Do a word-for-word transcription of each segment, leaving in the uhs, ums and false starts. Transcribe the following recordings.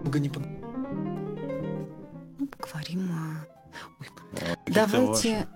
Много не под... Ну, поговорим о... Ой, А, давайте,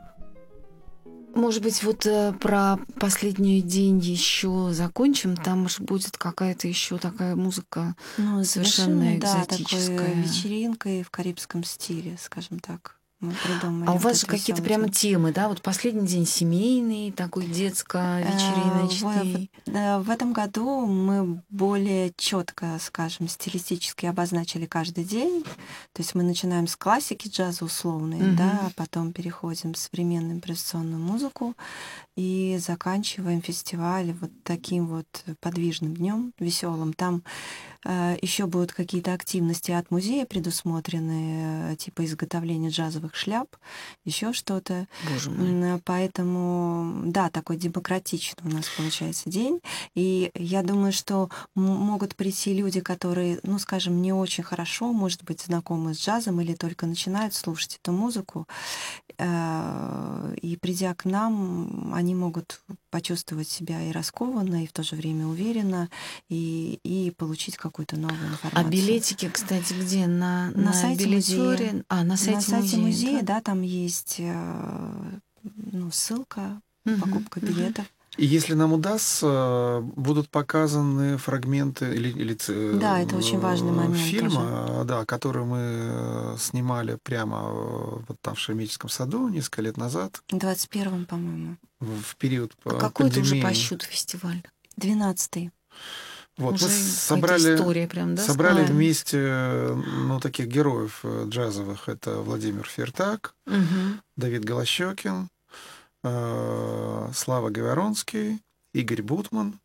может быть, вот э, про последний день еще закончим. Там же будет какая-то еще такая музыка Ну, совершенно завершим, да, экзотическая. такой вечеринкой в карибском стиле, скажем так. Мы придумали А у вот вас же эту какие-то весёлую прямо тему. темы, да? Вот последний день семейный, такой Э, детско-вечериночный. В, да, в этом году мы более четко, скажем, стилистически обозначили каждый день. То есть мы начинаем с классики джаза условной, Мгм. да, а потом переходим в современную импровизационную музыку и заканчиваем фестиваль вот таким вот подвижным днем, веселым. Там э, еще будут какие-то активности от музея предусмотрены, э, типа изготовления джазовых шляп, еще что-то. Боже мой. М, Поэтому, да, такой демократичный у нас получается день. И я думаю, что м- могут прийти люди, которые, ну, скажем, не очень хорошо, может быть, знакомы с джазом или только начинают слушать эту музыку. Э, И придя к нам, они могут почувствовать себя и раскованно, и в то же время уверенно, и, и получить какую-то новую А информацию. билетики, кстати, где? На, На сайте музея. билетёре? А, на сайте, На сайте музея, музея, да? да, там есть э, ну, ссылка, Мгм, покупка мгм. билетов. И если нам удастся, будут показаны фрагменты или, или ц- Да, это очень важный э, момент фильма, да, который мы э, снимали прямо э, вот там в Шереметьевском саду несколько лет назад, В двадцать первом, по-моему. в в период А э, какой это уже по пандемии. счету фестиваль? Двенадцатый. Вот, Уже мы какая-то собрали, история прям, да, собрали складывается? вместе э, ну, таких героев э, джазовых. Это Владимир Фертак, Мгм. Давид Голощёкин, э, Слава Говоронский, Игорь Бутман.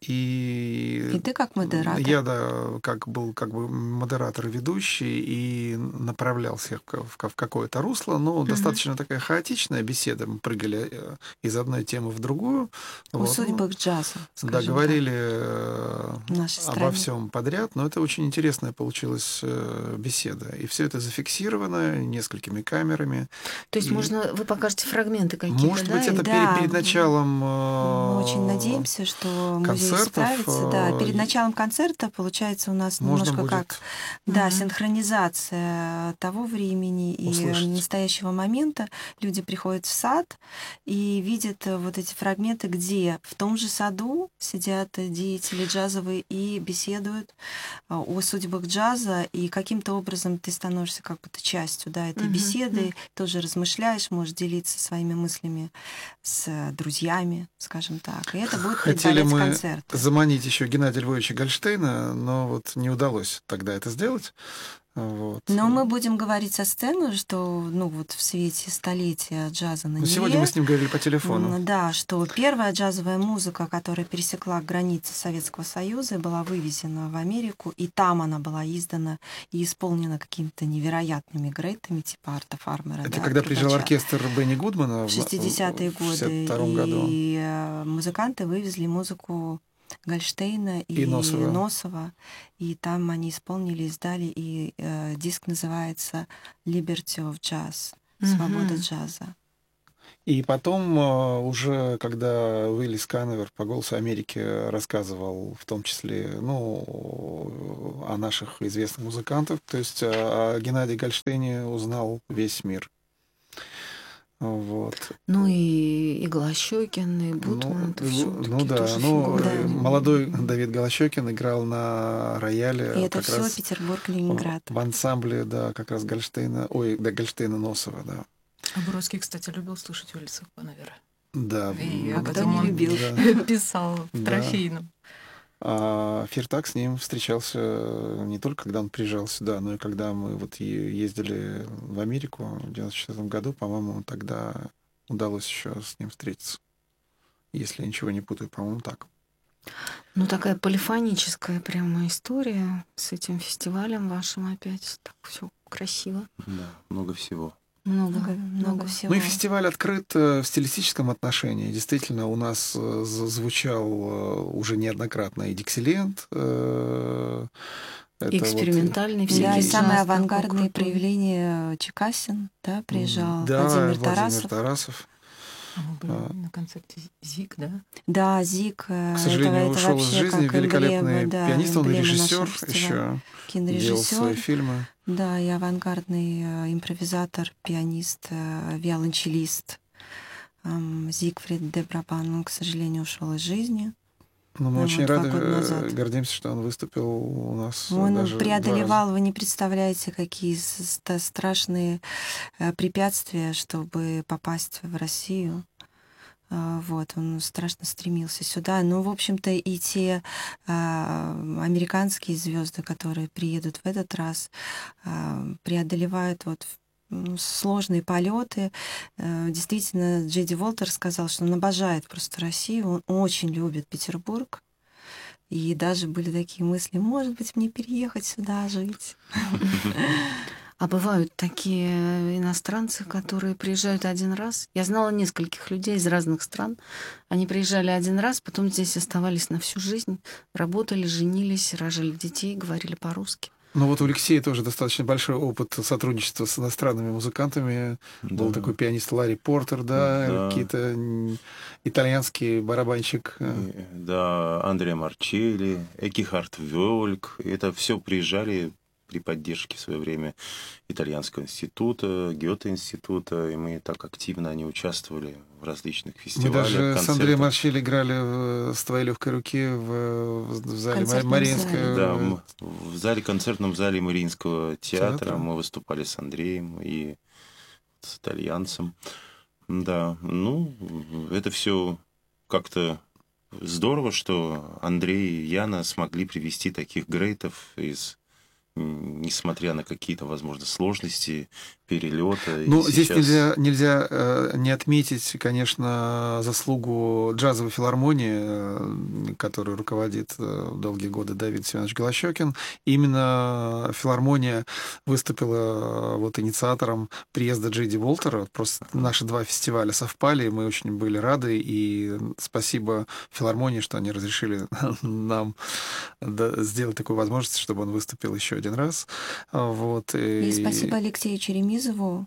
И И ты как модератор. я, да, как был как бы модератор и ведущий и направлял всех в ка- в ка- в какое-то русло, но Мгм. достаточно такая хаотичная беседа. Мы прыгали э, из одной темы в другую. О Вот, ну, судьбах джаза, да, скажем говорили э, так, в нашей обо стране. всем подряд, но это очень интересная получилась э, беседа. И все это зафиксировано несколькими камерами. То есть И, можно, вы покажете фрагменты какие-то, может да? быть, это и- пере- Да, перед м, началом мы очень э, надеемся, что музей концертов справится. Да, э, перед началом концерта получается у нас можно немножко как, будет да, Мгм. синхронизация того времени и услышать. настоящего момента. Люди приходят в сад и видят э, вот эти фрагменты, где в том же саду сидят э, деятели джазовые и беседуют а, о судьбах джаза, и каким-то образом ты становишься как будто частью, да, этой Мгм, беседы, мгм. тоже размышляешь, можешь делиться своими мыслями с э, друзьями, скажем так. И это будет Хотели предварять мы концерты. заманить еще Геннадия Львовича Гольштейна, но вот не удалось тогда это сделать. Вот. Но мы будем говорить со сцены, что, ну, вот в свете столетия джаза на Но сегодня мы Неве, с ним говорили по телефону. м, да, что первая джазовая музыка, которая пересекла границы Советского Союза, была вывезена в Америку, и там она была издана и исполнена какими-то невероятными грейтами, типа Арта Фармера, Это да, когда приезжал трубача. оркестр Бенни Гудмана В в шестидесятые в годы. шестьдесят втором году. И э, музыканты вывезли музыку Гольштейна и, И Носова. Носова. И там они исполнили, издали, и э, диск называется «Liberty of Jazz», «Свобода Мгм. джаза». И потом, э, уже когда Уиллис Канавер по «Голосу Америки» рассказывал в том числе, ну, о наших известных музыкантах, то есть о, о Геннадии Гольштейне узнал весь мир. Вот. Ну и, и Голощёкин, и Ну, Бутман, это ну, все ну такие да, тоже ну, фигуры. Да. молодой Давид Голощёкин играл на И рояле это как все раз Петербург, в, Ленинград. в ансамбле, да, как раз Гольштейна, ой, да, Гольштейна Носова, да. А Бродский, кстати, любил слушать Уиллиса Канавера. Да, И А об кто этом не он любил? да, писал в да. трофейном. А Фертак с ним встречался не только когда он приезжал сюда, но и когда мы вот е- ездили в Америку в девяносто четвёртом году, по-моему, тогда удалось еще с ним встретиться. Если я ничего не путаю, по-моему, так. Ну, такая полифоническая прямо история с этим фестивалем вашим опять. Так все красиво. Да, много всего. Много, Много, много много. всего. Ну и фестиваль открыт э, в стилистическом отношении. Действительно, у нас э, з- звучал э, уже неоднократно и Диксиленд. э, И это вот, экспериментальный Да, всякий и джаз самые такой авангардные крутой. проявления Чекасин, да, приезжал да, Владимир Владимир Тарасов. Тарасов. А мы были А. на концерте Зик, да? Да, Зик. К сожалению, это, ушел это из вообще жизни. как Великолепный эмблема, да, пианист, он и эмблема режиссер нашего фестиваля. еще. Делал свои Кинорежиссер, фильмы. да, и авангардный э, импровизатор, пианист, э, виолончелист. Эм, Зигфрид де Брабан, он, к сожалению, ушел из жизни. Но мы Ну, очень вот два рады, года э, назад. гордимся, что он выступил у нас Он даже два преодолевал, раза. вы не представляете, какие с- ста- страшные э, препятствия, чтобы попасть в Россию. А, Вот, он страшно стремился сюда. Ну, в общем-то, и те а, американские звезды, которые приедут в этот раз, а, преодолевают вот м, сложные полеты. Э, Действительно, Джейди Волтер сказал, что он обожает просто Россию, он очень любит Петербург. И даже были такие мысли, может быть, мне переехать сюда жить. А бывают такие иностранцы, которые приезжают один раз. Я знала нескольких людей из разных стран. Они приезжали один раз, потом здесь оставались на всю жизнь, работали, женились, рожали детей, говорили по-русски. Ну вот у Алексея тоже достаточно большой опыт сотрудничества с иностранными музыкантами. Да. Был такой пианист Ларри Портер, да, Да. какие-то м, итальянский барабанщик. э, И, Да, Андреа Марчелли, Экихард Вёльк. Это все приезжали при поддержке в свое время Итальянского института, Гёте-института, и мы так активно они участвовали в различных Мы фестивалях, даже с концертах. Андреем Марчелли играли в- с твоей легкой руки в, в зале Концертном Мариинского. Да, м- в зале, концертном зале Мариинского театра Театра. мы выступали с Андреем и с итальянцем. Да, ну, это все как-то здорово, что Андрей и Яна смогли привести таких грейтов из, м, несмотря на какие-то, возможно, сложности перелета. Ну, здесь нельзя, нельзя э, не отметить, конечно, заслугу джазовой филармонии, э, которую руководит э, долгие годы Давид Семенович Голощёкин. Именно филармония выступила э, вот инициатором приезда Джейди Волтера. Просто наши два фестиваля совпали, и мы очень были рады. И спасибо филармонии, что они разрешили нам да, сделать такую возможность, чтобы он выступил еще один раз. Вот. И спасибо Алексею Черемизову,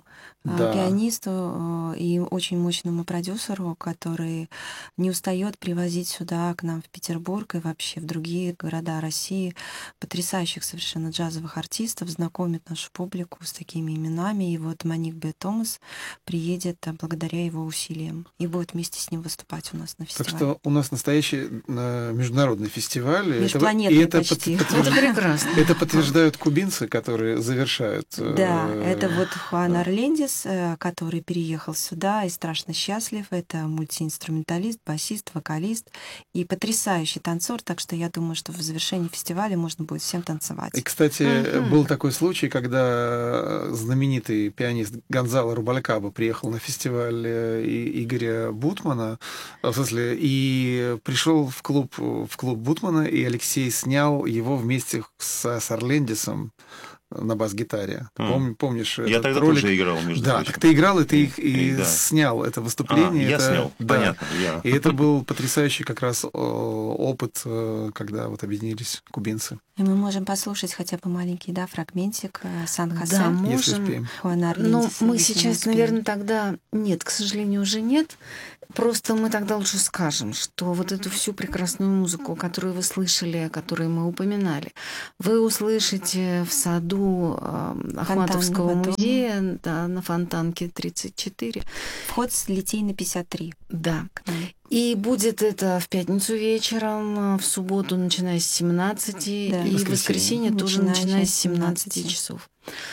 Да. пианисту э, и очень мощному продюсеру, который не устает привозить сюда, к нам в Петербург и вообще в другие города России потрясающих совершенно джазовых артистов, знакомит нашу публику с такими именами. И вот Моник Б. Томас приедет а, благодаря его усилиям и будет вместе с ним выступать у нас на фестивале. Так что у нас настоящий э, международный фестиваль. и это- Межпланетный и это, почти. под- Это подтвержд- прекрасно. это подтверждают кубинцы, которые завершают. э, Да, это вот Хуан да. Орлендис, э, который переехал сюда и страшно счастлив. Это мультиинструменталист, басист, вокалист и потрясающий танцор. Так что я думаю, что в завершении фестиваля можно будет всем танцевать. И, кстати, Мгм. был такой случай, когда знаменитый пианист Гонзало Рубалькаба приехал на фестиваль э, И- Игоря Бутмана, в смысле, и пришел в клуб, в клуб Бутмана, и Алексей снял его вместе с, с Орлендисом на бас-гитаре. М. Пом- помнишь Я этот тогда ролик? тоже играл, между Да, прочим. так ты играл, и ты их и, И да. снял это А, выступление. я это- снял, да. понятно. Я. И это был потрясающий как раз о, опыт, э, когда вот объединились кубинцы. И мы можем послушать хотя бы маленький, да, фрагментик э, Сан-Хосе. Да, Если можем. успеем. Хуана Но Орлендиса, мы если сейчас, успеем. наверное, тогда... Нет, к сожалению, уже нет. Просто мы тогда лучше скажем, что вот эту всю прекрасную музыку, которую вы слышали, о которой мы упоминали, вы услышите в саду э, Ахматовского Фонтанного дома. музея, да, на Фонтанке тридцать четыре. Вход с Литейной пятьдесят три Да. к нам. И будет это в пятницу вечером, в субботу, начиная с семнадцати, Да. и в Воскресенье. воскресенье тоже Начиная начиная с с семнадцати семнадцати. часов.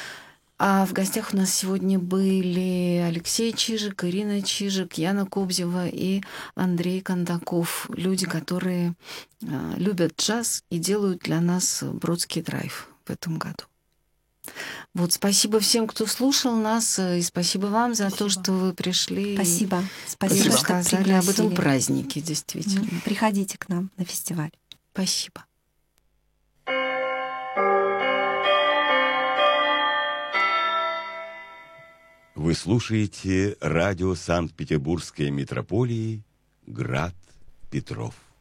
А в гостях у нас сегодня были Алексей Чижик, Ирина Чижик, Яна Кобзева и Андрей Кондаков. Люди, которые э, любят джаз и делают для нас Бродский драйв в этом году. Вот, спасибо всем, кто слушал нас, э, и спасибо вам за то, Спасибо. что вы пришли Спасибо. и Спасибо, что рассказали об этом пригласили. празднике, действительно. М, Приходите к нам на фестиваль. Спасибо. Вы слушаете радио Санкт-Петербургской метрополии «Град Петров».